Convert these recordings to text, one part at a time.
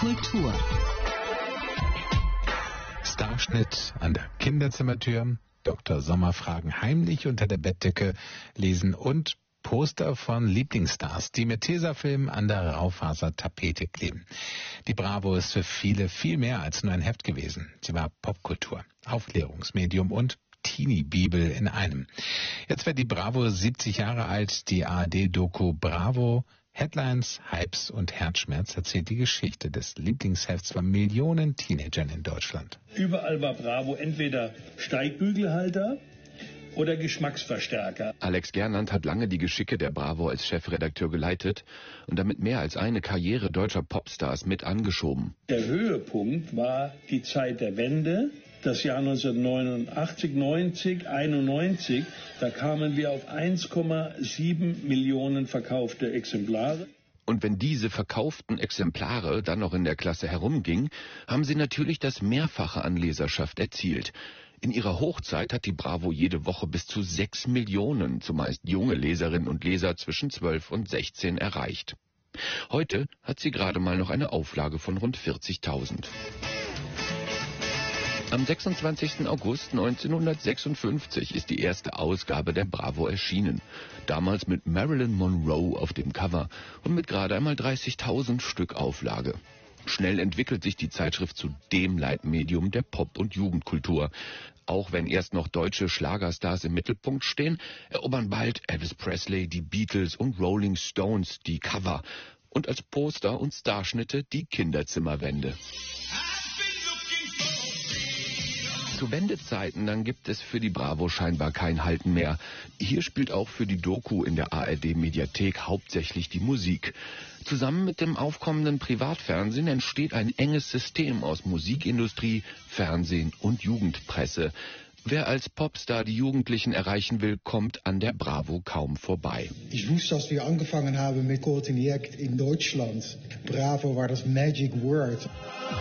Kultur. Starschnitt an der Kinderzimmertür, Dr. Sommer fragen heimlich unter der Bettdecke, lesen und Poster von Lieblingsstars, die mit Tesafilm an der Raufasertapete kleben. Die Bravo ist für viele viel mehr als nur ein Heft gewesen. Sie war Popkultur, Aufklärungsmedium und Teenie-Bibel in einem. Jetzt wird die Bravo 70 Jahre alt, die ARD-Doku Bravo. Headlines, Hypes und Herzschmerz erzählt die Geschichte des Lieblingshefts von Millionen Teenagern in Deutschland. Überall war Bravo entweder Steigbügelhalter oder Geschmacksverstärker. Alex Gernand hat lange die Geschicke der Bravo als Chefredakteur geleitet und damit mehr als eine Karriere deutscher Popstars mit angeschoben. Der Höhepunkt war die Zeit der Wende, das Jahr 1989, 90, 91. Da kamen wir auf 1,7 Millionen verkaufte Exemplare. Und wenn diese verkauften Exemplare dann noch in der Klasse herumgingen, haben sie natürlich das Mehrfache an Leserschaft erzielt. In ihrer Hochzeit hat die Bravo jede Woche bis zu 6 Millionen, zumeist junge Leserinnen und Leser zwischen 12 und 16 erreicht. Heute hat sie gerade mal noch eine Auflage von rund 40.000. Am 26. August 1956 ist die erste Ausgabe der Bravo erschienen. Damals mit Marilyn Monroe auf dem Cover und mit gerade einmal 30.000 Stück Auflage. Schnell entwickelt sich die Zeitschrift zu dem Leitmedium der Pop- und Jugendkultur. Auch wenn erst noch deutsche Schlagerstars im Mittelpunkt stehen, erobern bald Elvis Presley, die Beatles und Rolling Stones die Cover und als Poster und Starschnitte die Kinderzimmerwände. Zu Wendezeiten, dann gibt es für die Bravo scheinbar kein Halten mehr. Hier spielt auch für die Doku in der ARD-Mediathek hauptsächlich die Musik. Zusammen mit dem aufkommenden Privatfernsehen entsteht ein enges System aus Musikindustrie, Fernsehen und Jugendpresse. Wer als Popstar die Jugendlichen erreichen will, kommt an der Bravo kaum vorbei. Ich wusste, als wir angefangen haben mit Courtney in Deutschland, Bravo war das Magic Word.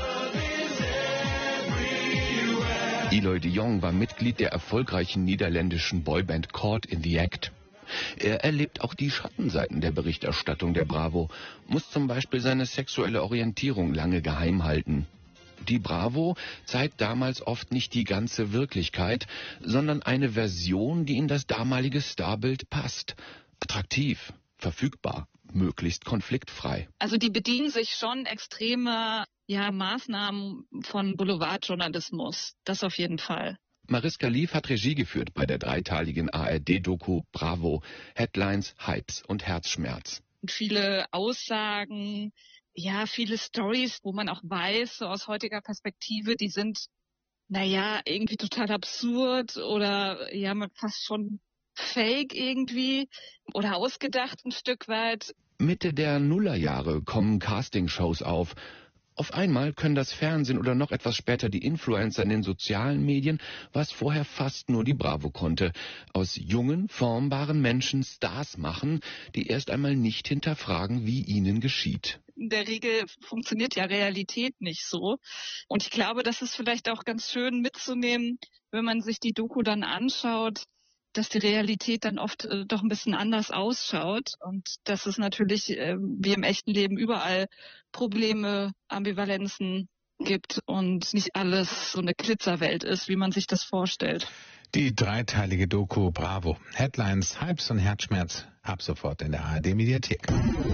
Eloy de Jong war Mitglied der erfolgreichen niederländischen Boyband Caught in the Act. Er erlebt auch die Schattenseiten der Berichterstattung der Bravo, muss zum Beispiel seine sexuelle Orientierung lange geheim halten. Die Bravo zeigt damals oft nicht die ganze Wirklichkeit, sondern eine Version, die in das damalige Starbild passt. Attraktiv, verfügbar, möglichst konfliktfrei. Also die bedienen sich schon extremer Maßnahmen von Boulevardjournalismus. Das auf jeden Fall. Mariska Lief hat Regie geführt bei der dreiteiligen ARD-Doku Bravo, Headlines, Hypes und Herzschmerz. Viele Aussagen, viele Storys, wo man auch weiß, so aus heutiger Perspektive, die sind, irgendwie total absurd oder fast schon fake irgendwie oder ausgedacht ein Stück weit. Mitte der Nullerjahre kommen Castingshows auf. Auf einmal können das Fernsehen oder noch etwas später die Influencer in den sozialen Medien, was vorher fast nur die Bravo konnte, aus jungen, formbaren Menschen Stars machen, die erst einmal nicht hinterfragen, wie ihnen geschieht. In der Regel funktioniert ja Realität nicht so. Und ich glaube, das ist vielleicht auch ganz schön mitzunehmen, wenn man sich die Doku dann anschaut, dass die Realität dann oft doch ein bisschen anders ausschaut und dass es natürlich wie im echten Leben überall Probleme, Ambivalenzen gibt und nicht alles so eine Glitzerwelt ist, wie man sich das vorstellt. Die dreiteilige Doku Bravo, Headlines, Hypes und Herzschmerz ab sofort in der ARD-Mediathek.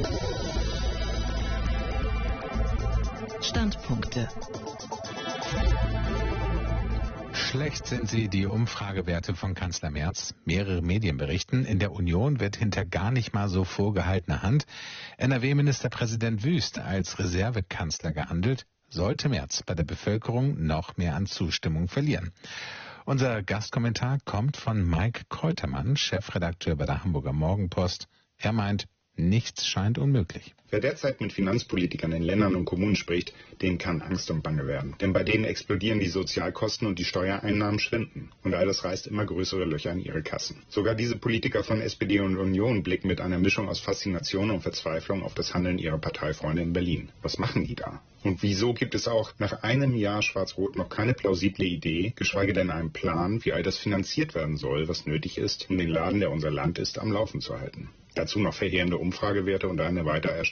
Standpunkte. Schlecht sind sie, die Umfragewerte von Kanzler Merz. Mehrere Medien berichten, in der Union wird hinter gar nicht mal so vorgehaltener Hand NRW-Ministerpräsident Wüst als Reservekanzler gehandelt, sollte Merz bei der Bevölkerung noch mehr an Zustimmung verlieren. Unser Gastkommentar kommt von Mike Kräutermann, Chefredakteur bei der Hamburger Morgenpost. Er meint, nichts scheint unmöglich. Wer derzeit mit Finanzpolitikern in Ländern und Kommunen spricht, dem kann Angst und Bange werden. Denn bei denen explodieren die Sozialkosten und die Steuereinnahmen schwinden. Und all das reißt immer größere Löcher in ihre Kassen. Sogar diese Politiker von SPD und Union blicken mit einer Mischung aus Faszination und Verzweiflung auf das Handeln ihrer Parteifreunde in Berlin. Was machen die da? Und wieso gibt es auch nach einem Jahr Schwarz-Rot noch keine plausible Idee, geschweige denn einen Plan, wie all das finanziert werden soll, was nötig ist, um den Laden, der unser Land ist, am Laufen zu halten? Dazu noch verheerende Umfragewerte und eine weiter